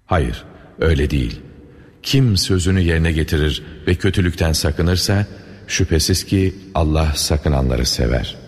Hayır, öyle değil. Kim sözünü yerine getirir ve kötülükten sakınırsa, şüphesiz ki Allah sakınanları sever.